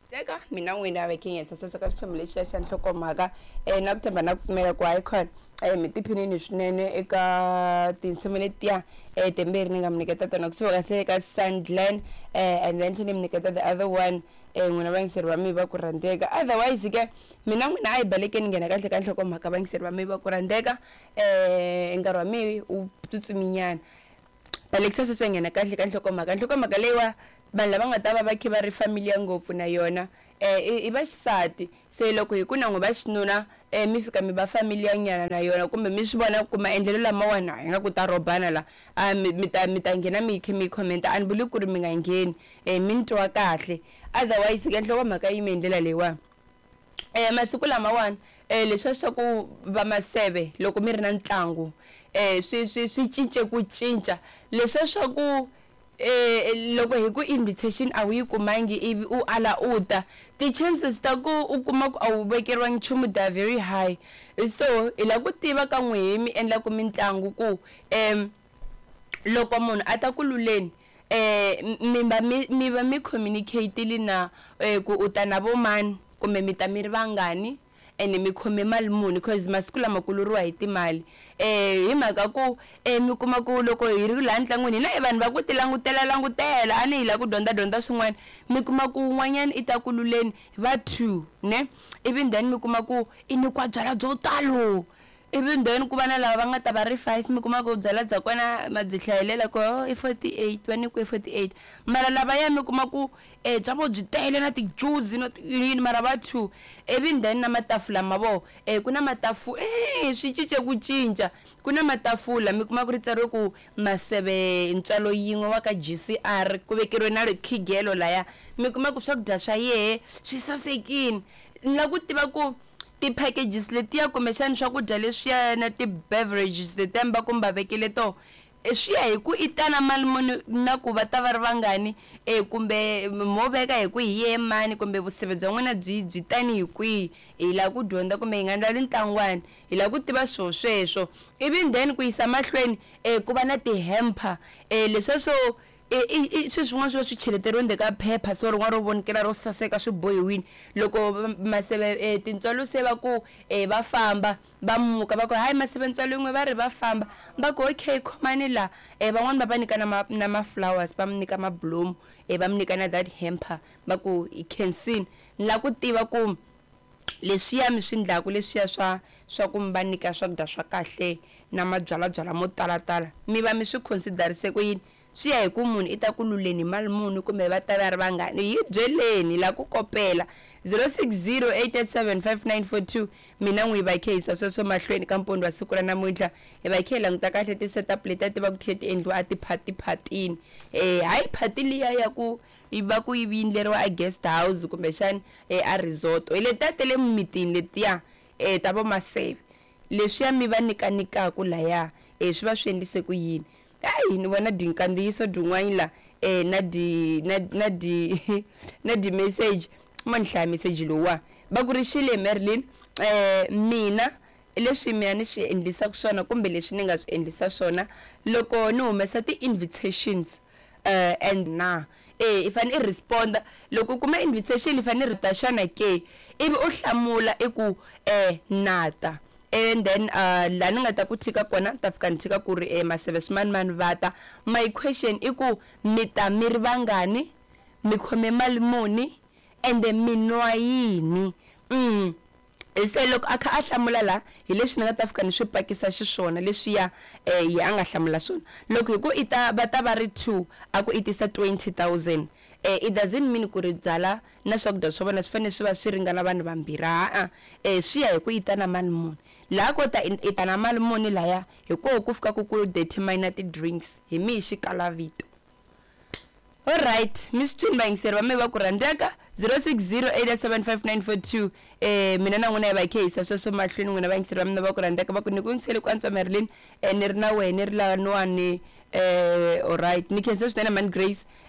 Teka mina n'wina vakhengesa sweswo ka xiphemu lexi xa nhlokomhaka na ku tshemba na ku pfumela ku icon mi tiphinini swinene eka tinsimu letiya timbirhi ni nga mi nyiketa tona kusuka kahle eka Sandland and then tlhela mi nyiketa the other one n'wina vangiseri va mi va ku rhandzeka otherwise ke mina n'wina a hi balekeni nghena kahle ka nhlokomhaka vangiseri va mi va ku rhandzeka nkarhi wa mi wu tsutsuminyana balekisa sweswo nghena kahle ka nhlokomhaka leyiwa vanhu lava nga ta va va khe va ri familiar ngopfu na yona i va xisati se loko hi ku na n'we va xinuna mi fika mi va familiar nyana na yona kumbe mi swi vona ku maendlelo lamawani hi nga ku ta robana la mi ta nghena mi khe mi commenta a ni vuli ku ri mi nga ngheni mi ni twa kahle otherwise ke nhlokomhaka yi mi hi ndlela leyiwani masiku lamawani leswi swa ku va maseve loko mi ri na ntlangu swi cince ku cinca leswi swa ku loko hi ku invitation a wu yi kumangi ivi u ala uta ti-chances ta ku u kuma ku a wu vekeriwangi nchumu they are very high so hi la ku tiva ka n'we mi endlaku mitlangu ku loko munhu a ta ku luleni mi va mi communicate-ile na ku u ta na vo mani kumbe mi ta mi ri vangani ene mi khome mali muni because masiku lama ku luriwa hi timali hi mhaka ku mi kuma ku loko hi ri laha ntlangwini na vanhu va ku ti langutela a ni hi la ku dyondza swin'wana mi kuma ku un'wanyana i ta ku luleni va 2 ne ivi then mi kuma ku i nyikiwa byala byo talo ivi then ku va na lava va nga ta va ri 5 mi kuma ku byala bya kona ma byi hlayelela ku i 48 va nyikiwe 48 mara lava ya mi kuma ku bya vo byi tele na ti-juice no yini mara va 2 ivi then na matafula ma vo ku na matafu swi cince ku cinca ku na matafula mi kuma ku ri tsariwe ku maseve ntswalo yin'we wa ka GCR ku vekeriwe na khigelo laya mi kuma ku swakudya swa yehe swi sasekini ni la ku tiva ku ti-packages letiya kumbexani swakudya leswiya na ti-beverages letemba kumba vekele to swi ya hi ku i tana mali muni na ku va ta va ri vangani kumbe mo veka hi ku hi ye mani kumbe vuseve bya n'wina byi tani hi kwihi hi la ku dyondza kumbe hi nga ndlali ntlangwani hi la ku tiva swo sweswo ivi then ku yisa mahlweni ku va na ti-hamper lesweswo i swin'wana swi va swi cheleteriwe ndzeni ka phepha so rin'wana ro vonakela ro saseka swi bohiwile loko maseve tintswalo se va ku va famba va muka va ku hayi maseve ntswalo yin'we va ri va famba va ku okay khomani la van'wani va nyika na ma-flowers va mi nyika mablomu va mi nyika na that hamper va ku i cancel la ku tiva ku leswiya mi swi ndlaku leswiya swa ku mi va nyika swakudya swa kahle na mabyalabyala mo talatala mi va mi swi considerise ku yini swi ya hi ku munhu i ta ku luleni mali muni kumbe va ta va ri vangani hi byeleni la ku kopela 0608875942 mina n'wi va khe hisa sweswo mahlweni ka mpondo wa siku ra namuntlha hi va khe languta kahle ti-setup leti a ti va ku tlhe ti endliwa a tiphatini hayi phati liya ya ku yi va ku yi vindleriwa a guest house kumbexani a resort hi letiya te le mimitini letiya ta vo maseve leswiya mi va nyikanyikaku laya swi va swi endlise ku yini hayi ni vona dinkandziyiso din'wana la na di message ma ni hlaya message lowa va ku ri Shile Merlin mina leswi mina ni swi endlisa ku swona kumbe leswi ni nga swi endlisa swona loko ni humesa ti-invitations and i fanele i responda loko kuma invitation i fanele rita xana ke ivi u hlamula i ku nata and then la ni nga ta ku thika kona ta fika ni thika ku ri maseve swimani vata my question i ku mi ta mi ri vangani mi khome mali muni and mi nwa yini se loko a kha a hlamula la hi leswi ni nga ta fika ni swi pakisa xiswona leswiya hi a nga hlamula swona loko hi ku va ta va ri 2 a ku itisa 20,000 it doesn't mean ku ri byala na swakudya swa vona swi fanele swi va swi ringana vanhu vambirhi swi ya hi ku ita na mali muni laha kota ita na mali muni laya hi koho ku fika ku determine ti-drinks hi mi hi xikalavito alright mi swi twini vayingiseri va mi va ku rhandzeka 0608875942 mina na n'wina hi va khe hisa sweswo mahlweni n'wina vayingiseri va mina va ku rhandzeka va ku ni ku yingiseli ku antswa Marilyn ni ri na wena ni ri laniwani alright ni khensa swinene man Grace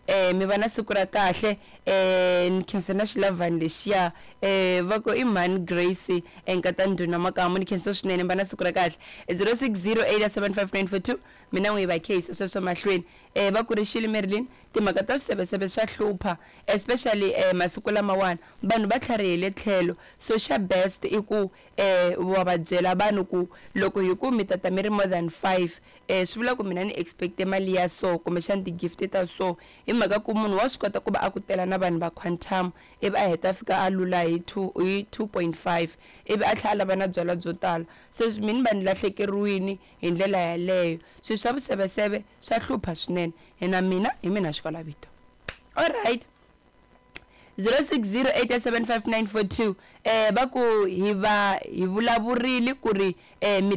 mi va na siku ra kahle ni khensa na xilavhani lexiya va ku i mani Grace nkata ndhuna makamu ni khensa swinene mi va na siku ra kahle 0608755942 mina n'wi va case sweswo mahlweni va ku ri Shirley Marilyn timhaka ta swiseveseve swa hlupha especially masiku lamawani vanhu va tlharihile tlhelo so xa best i ku wa va byela vanhu ku loko hi ku mi tata mi ri more than 5 swi vula ku mina ni expect mali ya so kumbe xana ti-gift ta so hi mhaka ku munhu wa swi kota ku va a ku tela na vanhu va quantum ivi a heta fika a lula hi 2.5 ivi a tlhela a lava na byala byo tala se mini vanhu lahlekeriwini hi ndlela yaleyo swilo swa vuseveseve swa hlupha swinene hina mina hi mina xikalavito all right 0608755942 va ku hi vulavurile ku ri mi